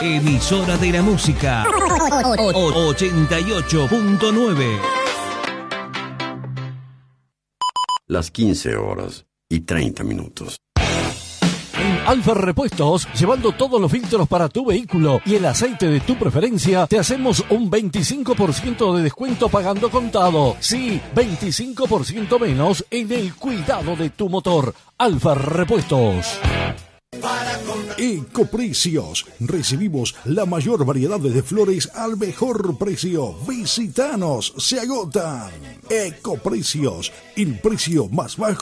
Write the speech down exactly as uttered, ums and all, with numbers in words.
Emisora de la música ochenta y ocho punto nueve. Las quince horas y treinta minutos. En Alfa Repuestos, llevando todos los filtros para tu vehículo y el aceite de tu preferencia, te hacemos un veinticinco por ciento de descuento pagando contado. Sí, veinticinco por ciento menos en el cuidado de tu motor. Alfa Repuestos. Ecoprecios. Recibimos la mayor variedad de flores al mejor precio. Visítanos, se agotan. Ecoprecios, el precio más bajo